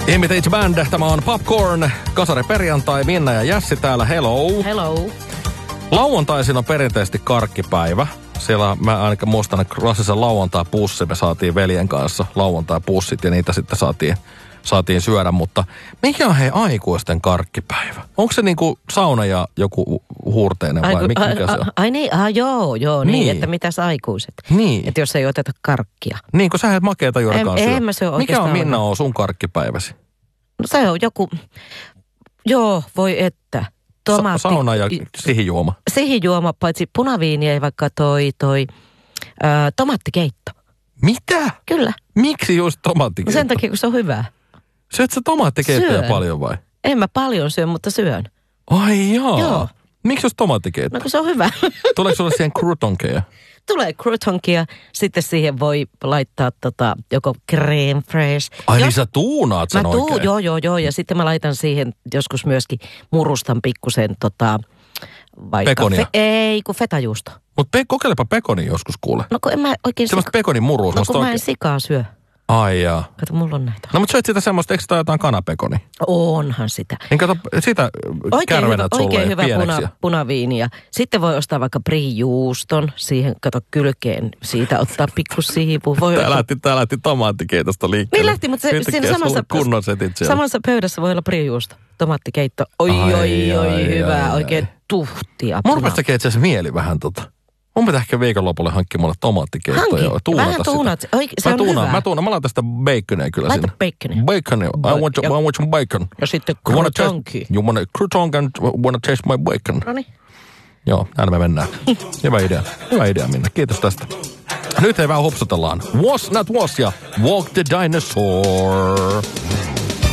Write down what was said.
Imitate Band, tämä on Popcorn, Kasari perjantai, Minna ja Jässi täällä, hello. Hello. Lauantaisin on perinteisesti karkkipäivä. Siellä mä ainakin muistan, että klassisen lauantai-pussi me saatiin veljen kanssa, lauantai-pussit ja niitä sitten saatiin syödä, mutta mikä on aikuisten karkkipäivä? Onko se niinku sauna ja joku huurteinen vai mikä se on? Ai niin, joo, niin, että mitäs aikuiset. Niin. Että jos ei oteta karkkia. Niin, kun sä et makeata juurikaan syö. En mä syö mikä on Minna on sun karkkipäiväsi? No se on joku, voi että. Sauna ja sihijuoma. Sihijuoma, paitsi punaviini ei vaikka tomaattikeitto. Mitä? Kyllä. Miksi just tomaattikeitto? Sen takia, kun se on hyvää. Syöt sä tomaattikeittoja paljon vai? En mä paljon syö, mutta syön. Ai Joo. Miksi just tomaattikeitto? No kun se on hyvä. Tuleeko sulle siihen croutonkeja? Tulee croutonkia, sitten siihen voi laittaa joko crème fraîche. Ai niin sä tuunaat sen oikein? Joo, ja sitten mä laitan siihen joskus myöskin murustan pikkusen vaikka... Pekonia? Ei, kun fetajuusto. Mutta kokeilepa pekoni joskus kuule. No kun en mä oikein... Semmoista pekonin murua. No kun mä en sikaa syö. Ai jaa. Kato, mulla on näitä. No mutta syöt sitä semmoista, eikö sitä jotain kanapekoni? Onhan sitä. Niin kato, sitä kärvenät sulle oikein hyvä pieneksi. punaviini. Sitten voi ostaa vaikka brie-juuston siihen, kato kylkeen, siitä ottaa pikku siivu. Tää lähti tomaattikeitosta liikkeelle. Niin lähti, mutta siinä samassa pöydässä voi olla brie-juusto, tomaattikeitto. Oi, hyvä, oikein tuhtia. Mun rupesi tekee itse asiassa mieli vähän Mun pitää ehkä viikonlopulle hankkia mulle tomaattikeittoa ja tuunata sitä. Tuunat. Se on hyvä. Mä laitan sitä baconia kyllä sinne. Laita baconia. Baconia. I want some bacon. Ja sitten croutonki. You want a crouton and wanna taste my bacon. Noniin. Joo, näin me mennään. Hyvä idea, Minna. Kiitos tästä. Nyt ei vähän hupsutellaan. Was not was ja Walk the Dinosaur.